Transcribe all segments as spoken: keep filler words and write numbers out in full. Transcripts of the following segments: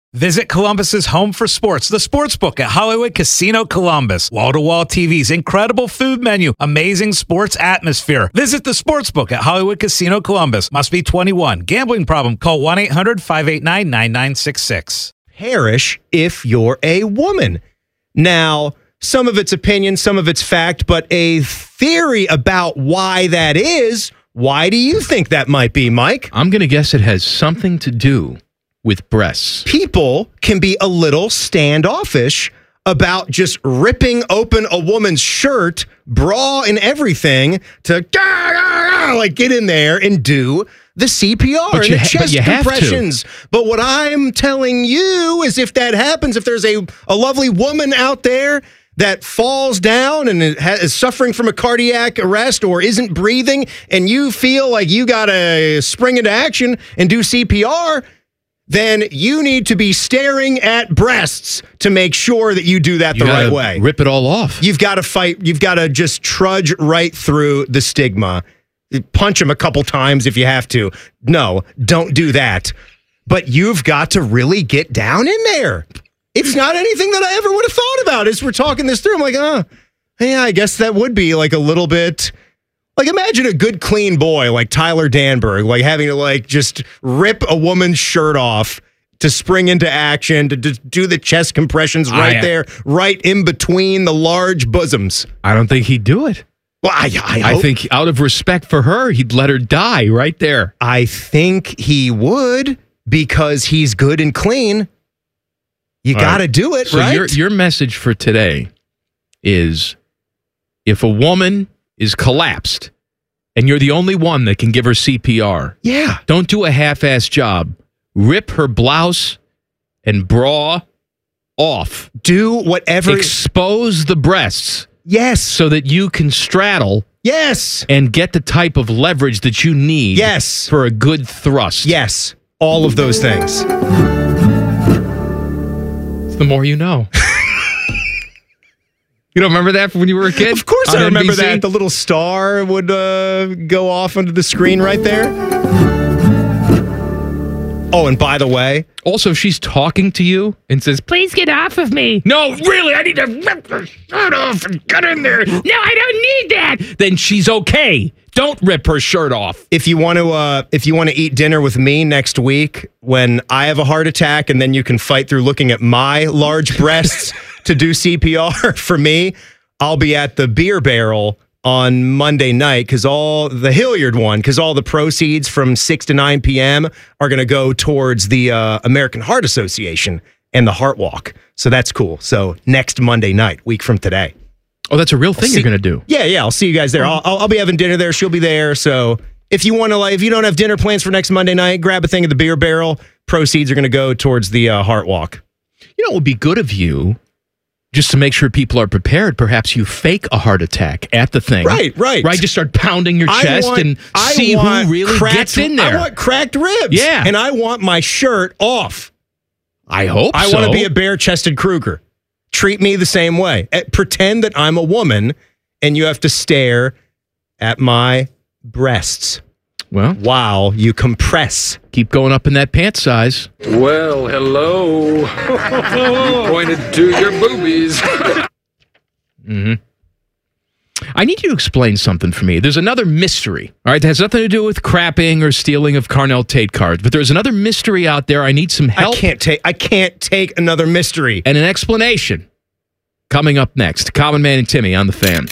Visit Columbus's home for sports, the Sportsbook at Hollywood Casino Columbus. Wall-to-wall T Vs, incredible food menu, amazing sports atmosphere. Visit the Sportsbook at Hollywood Casino Columbus. Must be twenty-one. Gambling problem? Call one eight hundred five eight nine nine nine six six. Perish if you're a woman. Now, some of it's opinion, some of it's fact, but a theory about why that is, why do you think that might be, Mike? I'm going to guess it has something to do with breasts. People can be a little standoffish about just ripping open a woman's shirt, bra and everything to like get in there and do the C P R but and you the ha- chest but you have compressions. to. But what I'm telling you is if that happens, if there's a, a lovely woman out there that falls down and is suffering from a cardiac arrest or isn't breathing and you feel like you got to spring into action and do C P R, then you need to be staring at breasts to make sure that you do that You the gotta right way. Rip it all off. You've got to fight. You've got to just trudge right through the stigma. Punch them a couple times if you have to. No, don't do that. But you've got to really get down in there. It's not anything that I ever would have thought about as we're talking this through. I'm like, oh, yeah, I guess that would be like a little bit... Like, imagine a good, clean boy like Tyler Danberg, like having to like just rip a woman's shirt off to spring into action, to, to do the chest compressions right I, there, right in between the large bosoms. I don't think he'd do it. Well, I, I, I think out of respect for her, he'd let her die right there. I think he would because he's good and clean. You got to right. do it, so right? Your, your message for today is if a woman is collapsed and you're the only one that can give her C P R, yeah. don't do a half-ass job. Rip her blouse and bra off. Do whatever. Expose the breasts. Yes. So that you can straddle. Yes. And get the type of leverage that you need. Yes. For a good thrust. Yes. All of those things. The more you know. You don't remember that from when you were a kid? Of course on I remember N B C? that. The little star would uh, go off onto the screen right there. Oh, and by the way... Also, if she's talking to you and says, please get off of me. No, really, I need to rip the shirt off and get in there. No, I don't need that. Then she's okay. Don't rip her shirt off. If you want to uh, if you want to eat dinner with me next week when I have a heart attack and then you can fight through looking at my large breasts to do C P R for me, I'll be at the Beer Barrel on Monday night because all the Hilliard one, because all the proceeds from six to nine p.m. are going to go towards the uh, American Heart Association and the Heart Walk. So that's cool. So next Monday night, week from today. Oh, that's a real thing see, you're going to do. Yeah, yeah. I'll see you guys there. I'll, I'll, I'll be having dinner there. She'll be there. So if you want to, like, if you don't have dinner plans for next Monday night, grab a thing at the Beer Barrel. Proceeds are going to go towards the uh, Heart Walk. You know, it would be good of you, just to make sure people are prepared, perhaps you fake a heart attack at the thing. Right, right. Right, just start pounding your I chest want, and I see want who really cracked, gets in there. I want cracked ribs. Yeah. And I want my shirt off. I hope I so. want to be a bare-chested Kruger. Treat me the same way. Uh, Pretend that I'm a woman and you have to stare at my breasts. Well, wow, you compress. Keep going up in that pant size. Well, hello. You pointed to your boobies. Mm-hmm. I need you to explain something for me. There's another mystery, all right, that has nothing to do with crapping or stealing of Carnell Tate cards, but there's another mystery out there. I need some help. I can't take I can't take another mystery. And an explanation. Coming up next, Common Man and Timmy on The Fan.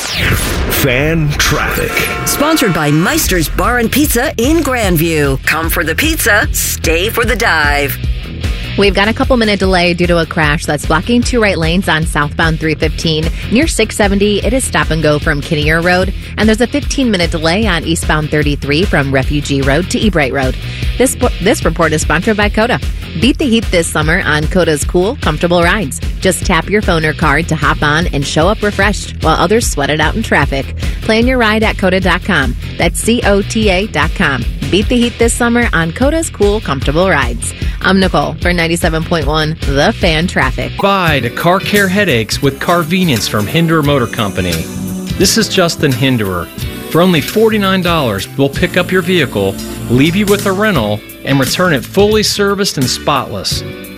Fan Traffic. Sponsored by Meister's Bar and Pizza in Grandview. Come for the pizza, stay for the dive. We've got a couple minute delay due to a crash that's blocking two right lanes on southbound three fifteen. Near six seventy, it is stop and go from Kinnear Road. And there's a fifteen minute delay on eastbound thirty-three from Refugee Road to Ebright Road. This this report is sponsored by Coda. Beat the heat this summer on Coda's cool, comfortable rides. Just tap your phone or card to hop on and show up refreshed while others sweat it out in traffic. Plan your ride at Coda dot com. That's C O T A dot com. Beat the heat this summer on Coda's cool, comfortable rides. I'm Nicole for ninety-seven point one The Fan Traffic. Bye to car care headaches with Carvenience from Hinderer Motor Company. This is Justin Hinderer. For only forty-nine dollars, we'll pick up your vehicle, leave you with a rental, and return it fully serviced and spotless.